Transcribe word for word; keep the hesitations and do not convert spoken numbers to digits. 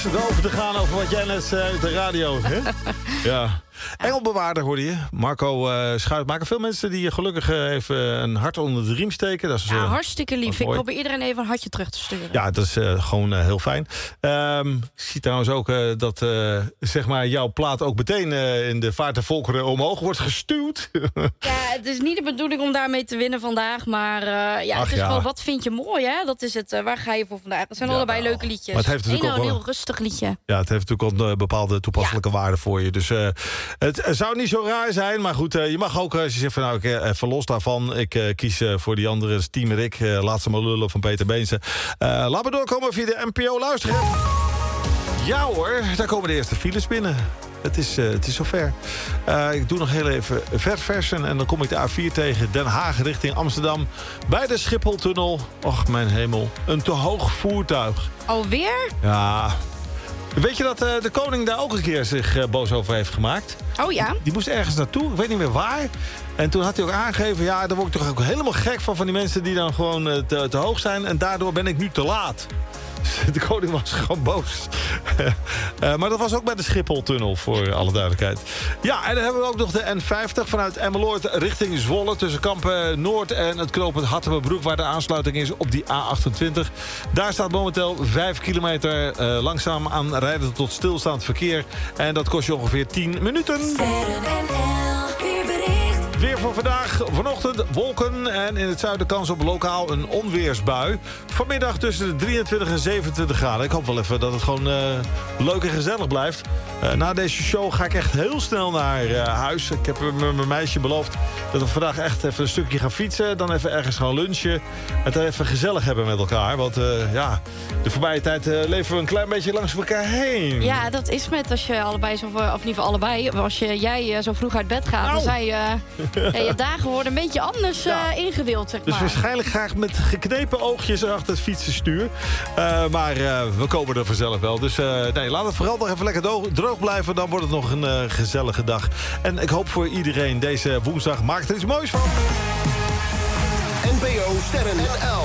Over te gaan over wat jij net zei uit de radio. Hè? Ja. Engelbewaarder hoorde je. Marco uh, Schuitmaker. Veel mensen die gelukkig uh, even een hart onder de riem steken. Dat is, uh, ja, hartstikke lief. Ik mooi. probeer iedereen even een hartje terug te sturen. Ja, dat is uh, gewoon uh, heel fijn. Um, ik zie trouwens ook uh, dat uh, zeg maar jouw plaat ook meteen uh, in de vaart der volkeren omhoog wordt gestuurd. Ja, het is niet de bedoeling om daarmee te winnen vandaag. Maar uh, ja, Ach, het is ja. gewoon, wat vind je mooi, hè? Dat is het. Uh, waar ga je voor vandaag? Het zijn Ja, allebei nou, leuke liedjes. maar het heeft natuurlijk Eén ook een wel- heel rustig liedje. Ja, het heeft natuurlijk ook een bepaalde toepasselijke ja. waarde voor je. Dus uh, het zou niet zo raar zijn. Maar goed, uh, je mag ook, als je zegt van nou, ik uh, even los daarvan. Ik uh, kies uh, voor die andere, dus Team Rick. Uh, laat ze maar lullen van Peter Beense. Uh, laat me doorkomen via de N P O luisteren. Ja hoor, daar komen de eerste files binnen. Het is, uh, het is zover. Uh, ik doe nog heel even verversen. En dan kom ik de A vier tegen Den Haag richting Amsterdam. Bij de Schipholtunnel. Och, mijn hemel. Een te hoog voertuig. Alweer? Ja. Weet je dat uh, de koning daar ook een keer zich uh, boos over heeft gemaakt? Oh ja? Die moest ergens naartoe, ik weet niet meer waar. En toen had hij ook aangegeven, ja, daar word ik toch ook helemaal gek van... van die mensen die dan gewoon uh, te, te hoog zijn... en daardoor ben ik nu te laat. De koning was gewoon boos. uh, maar dat was ook bij de Schipholtunnel, voor alle duidelijkheid. Ja, en dan hebben we ook nog de N vijftig vanuit Emmeloord richting Zwolle... tussen Kampen Noord en het knooppunt Hattemerbroek... waar de aansluiting is op die A achtentwintig. Daar staat momenteel vijf kilometer uh, langzaam aan rijden tot stilstaand verkeer. En dat kost je ongeveer tien minuten. Weer voor vandaag. Vanochtend wolken en in het zuiden kans op lokaal een onweersbui. Vanmiddag tussen de drieëntwintig en zevenentwintig graden. Ik hoop wel even dat het gewoon uh, leuk en gezellig blijft. Uh, na deze show ga ik echt heel snel naar uh, huis. Ik heb met mijn meisje beloofd dat we vandaag echt even een stukje gaan fietsen. Dan even ergens gaan lunchen. En het even gezellig hebben met elkaar. Want uh, ja, de voorbije tijd uh, leven we een klein beetje langs elkaar heen. Ja, dat is met als je allebei zo, of in ieder geval allebei, als je, jij uh, zo vroeg uit bed gaat, Au. dan zijn je, uh, je dagen worden een beetje anders uh, Ja. ingedeeld, zeg Dus maar. waarschijnlijk graag met geknepen oogjes achter het fietsenstuur. Uh, maar uh, we komen er vanzelf wel. Dus uh, nee, laat het vooral nog even lekker droog, droog blijven. Dan wordt het nog een uh, gezellige dag. En ik hoop voor iedereen deze woensdag, maak er iets moois van. N P O Sterren L.